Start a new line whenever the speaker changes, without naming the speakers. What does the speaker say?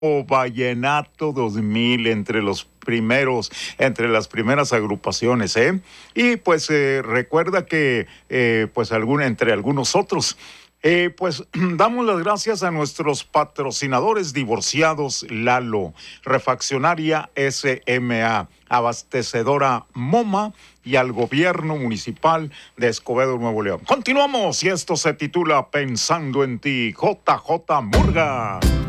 Vallenato 2000 entre las primeras agrupaciones, ¿eh? Y pues recuerda que entre algunos otros. Pues damos las gracias a nuestros patrocinadores divorciados Lalo, Refaccionaria SMA, Abastecedora MoMA y al Gobierno Municipal de Escobedo, Nuevo León. Continuamos y esto se titula Pensando en ti, JJ Murga.